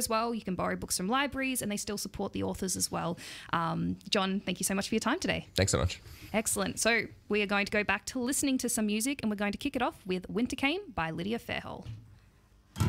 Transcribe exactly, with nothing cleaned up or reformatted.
as well. You can borrow books from libraries, and they still support the authors as well. Um, John, thank you so much for your time today. Thanks so much. Excellent. So we are going to go back to listening to some music, and we're going to kick it off with Winter Came by Lydia Fairhall.